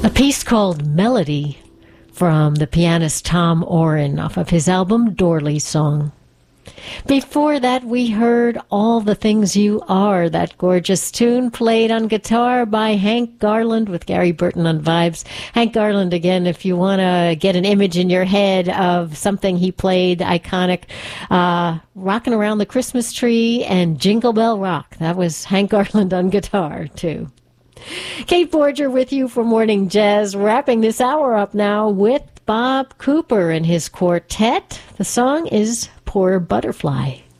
A piece called Melody from the pianist Tom Oren off of his album Dorley Song. Before that, we heard All the Things You Are, that gorgeous tune played on guitar by Hank Garland with Gary Burton on vibes. Hank Garland, again, if you want to get an image in your head of something he played, iconic, Rockin' Around the Christmas Tree and Jingle Bell Rock. That was Hank Garland on guitar, too. Kate Borger with you for Morning Jazz, wrapping this hour up now with Bob Cooper and his quartet. The song is Poor Butterfly.